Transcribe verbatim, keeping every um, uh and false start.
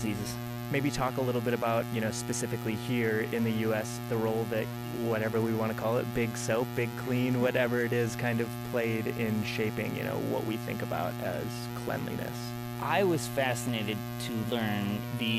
diseases. Maybe talk a little bit about, you know, specifically here in the U S, the role that, whatever we want to call it, big soap, big clean, whatever it is, kind of played in shaping, you know, what we think about as cleanliness. I was fascinated to learn the